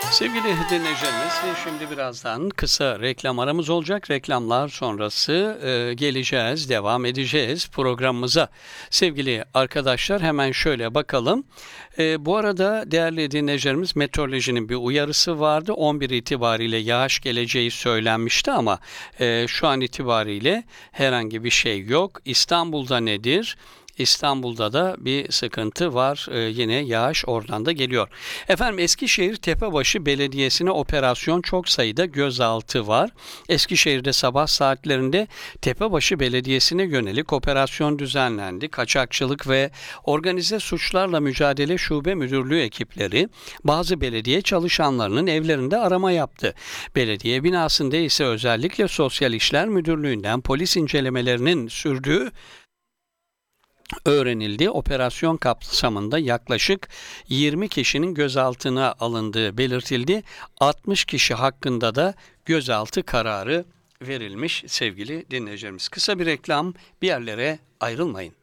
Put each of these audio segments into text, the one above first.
Sevgili dinleyicilerimiz, şimdi birazdan kısa reklam aramız olacak. Reklamlar sonrası geleceğiz, devam edeceğiz programımıza. Sevgili arkadaşlar, hemen şöyle bakalım. Bu arada değerli dinleyicilerimiz, meteorolojinin bir uyarısı vardı. 11 itibariyle yağış geleceği söylenmişti ama şu an itibariyle herhangi bir şey yok. İstanbul'da nedir? İstanbul'da da bir sıkıntı var. Yine yağış oradan da geliyor. Efendim, Eskişehir Tepebaşı Belediyesi'ne operasyon, çok sayıda gözaltı var. Eskişehir'de sabah saatlerinde Tepebaşı Belediyesi'ne yönelik operasyon düzenlendi. Kaçakçılık ve Organize Suçlarla Mücadele Şube Müdürlüğü ekipleri bazı belediye çalışanlarının evlerinde arama yaptı. Belediye binasında ise özellikle Sosyal İşler Müdürlüğü'nden polis incelemelerinin sürdüğü öğrenildi. Operasyon kapsamında yaklaşık 20 kişinin gözaltına alındığı belirtildi. 60 kişi hakkında da gözaltı kararı verilmiş sevgili dinleyicilerimiz. Kısa bir reklam, bir yerlere ayrılmayın.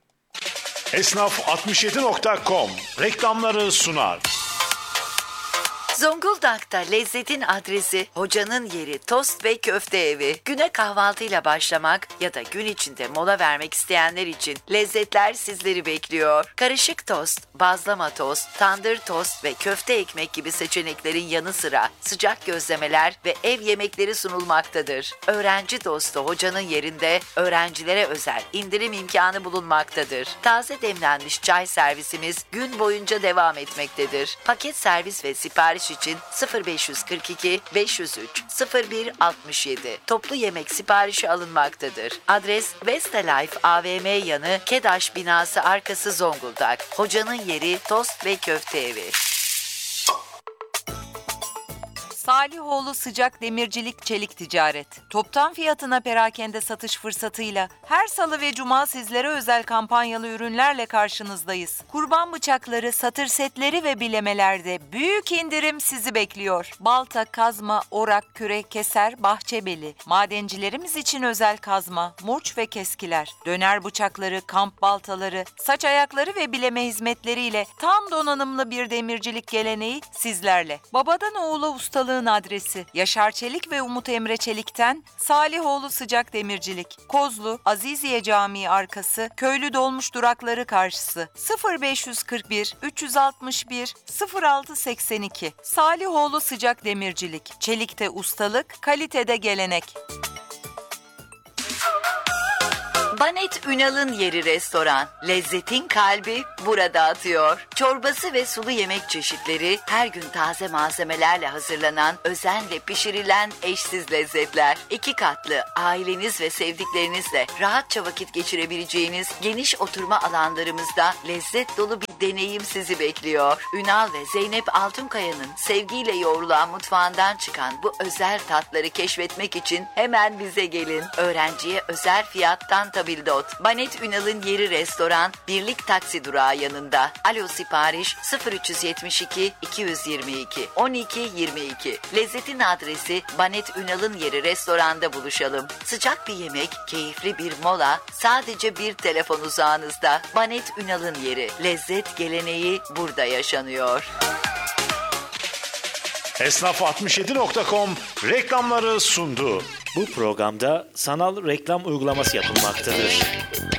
Esnaf67.com reklamları sunar. Zonguldak'ta lezzetin adresi, hocanın yeri Tost ve Köfte Evi. Güne kahvaltıyla başlamak ya da gün içinde mola vermek isteyenler için lezzetler sizleri bekliyor. Karışık tost, bazlama tost, tandır tost ve köfte ekmek gibi seçeneklerin yanı sıra sıcak gözlemeler ve ev yemekleri sunulmaktadır. Öğrenci dostu hocanın yerinde öğrencilere özel indirim imkanı bulunmaktadır. Taze demlenmiş çay servisimiz gün boyunca devam etmektedir. Paket servis ve sipariş için 0542 503 01 67 toplu yemek siparişi alınmaktadır. Adres Westlife AVM yanı KEDAŞ binası arkası Zonguldak. Hocanın yeri Tost ve Köfte Evi. Salihoğlu Sıcak Demircilik Çelik Ticaret. Toptan fiyatına perakende satış fırsatıyla her salı ve cuma sizlere özel kampanyalı ürünlerle karşınızdayız. Kurban bıçakları, satır setleri ve bilemelerde büyük indirim sizi bekliyor. Balta, kazma, orak, kürek, keser, bahçebeli. Madencilerimiz için özel kazma, murç ve keskiler. Döner bıçakları, kamp baltaları, saç ayakları ve bileme hizmetleriyle tam donanımlı bir demircilik geleneği sizlerle. Babadan oğula ustalığın adresi Yaşar Çelik ve Umut Emre Çelik'ten Salihoğlu Sıcak Demircilik. Kozlu, Aziziye Camii arkası, Köylü Dolmuş durakları karşısı. 0541 361 0682. Salihoğlu Sıcak Demircilik. Çelikte ustalık, kalitede gelenek. Banet Ünal'ın yeri restoran. Lezzetin kalbi burada atıyor. Çorbası ve sulu yemek çeşitleri, her gün taze malzemelerle hazırlanan, özenle pişirilen eşsiz lezzetler. 2 katlı, aileniz ve sevdiklerinizle rahatça vakit geçirebileceğiniz geniş oturma alanlarımızda lezzet dolu bir deneyim sizi bekliyor. Ünal ve Zeynep Altunkaya'nın sevgiyle yoğrulan mutfağından çıkan bu özel tatları keşfetmek için hemen bize gelin. Öğrenciye özel fiyattan tabildot. Banet Ünal'ın yeri restoran, Birlik Taksi durağı yanında. Alo sipariş 0372 222 12 22. Lezzetin adresi Banet Ünal'ın yeri restoranda buluşalım. Sıcak bir yemek, keyifli bir mola, sadece bir telefon uzağınızda. Banet Ünal'ın yeri. Lezzet geleneği burada yaşanıyor. Esnaf67.com reklamları sundu. Bu programda sanal reklam uygulaması yapılmaktadır.